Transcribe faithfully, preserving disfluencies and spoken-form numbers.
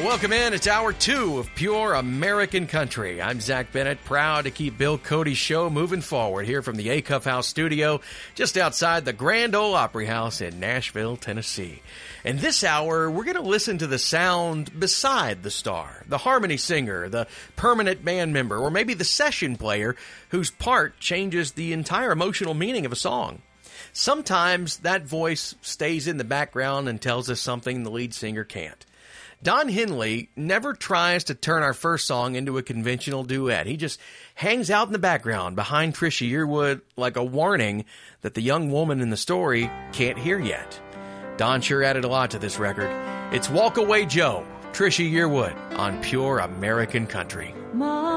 Welcome in. It's hour two of Pure American Country. I'm Zach Bennett, proud to keep Bill Cody's show moving forward here from the Acuff House studio, just outside the Grand Ole Opry House in Nashville, Tennessee. And this hour, we're going to listen to the sound beside the star, the harmony singer, the permanent band member, or maybe the session player whose part changes the entire emotional meaning of a song. Sometimes that voice stays in the background and tells us something the lead singer can't. Don Henley never tries to turn our first song into a conventional duet. He just hangs out in the background behind Trisha Yearwood like a warning that the young woman in the story can't hear yet. Don sure added a lot to this record. It's Walk Away Joe, Trisha Yearwood on Pure American Country. Mom.